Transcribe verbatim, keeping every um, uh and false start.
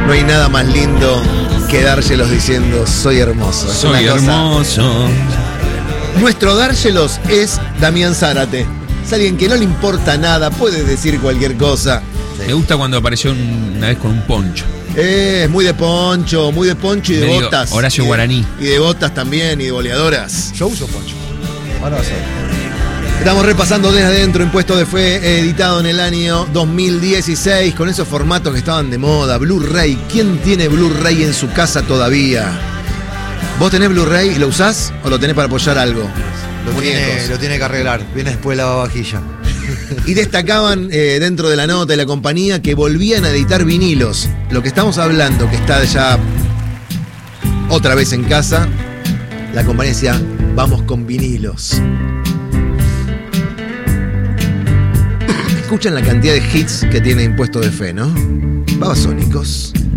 No hay nada más lindo que dárselos diciendo soy hermoso. Es Soy hermoso. Nuestro dárselos es Damián Zárate. Es alguien que no le importa nada, puede decir cualquier cosa. Me gusta cuando apareció un- una vez con un poncho. Eh, es muy de poncho, muy de poncho y de Medio botas. Horacio Y de- Guaraní. Y de botas también, y de boleadoras. Yo uso poncho. Ahora vas a ver. Estamos repasando Desde Adentro, Impuesto de Fe, editado en el año dos mil dieciséis, con esos formatos que estaban de moda. Blu-ray. ¿Quién tiene Blu-ray en su casa todavía? ¿Vos tenés Blu-ray y lo usás o lo tenés para apoyar algo? Lo tiene, Muñecos. lo tiene que arreglar. Viene después la vajilla. Y destacaban eh, dentro de la nota de la compañía que volvían a editar vinilos. Lo que estamos hablando, que está ya otra vez en casa, la compañía decía, vamos con vinilos. Escuchan la cantidad de hits que tiene Impuesto de Fe, ¿no? Babasónicos.